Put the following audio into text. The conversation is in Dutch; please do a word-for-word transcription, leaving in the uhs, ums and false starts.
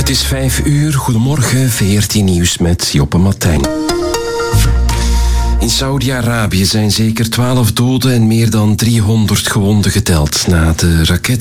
Het is vijf uur. Goedemorgen, V R T Nieuws met Joppe Matijn. In Saudi-Arabië zijn zeker twaalf doden en meer dan driehonderd gewonden geteld na de raket